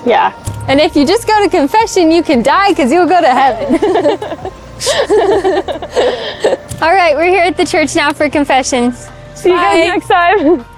Yeah. And if you just go to confession, you can die because you'll go to heaven. All right, we're here at the church now for confession. See you guys next time.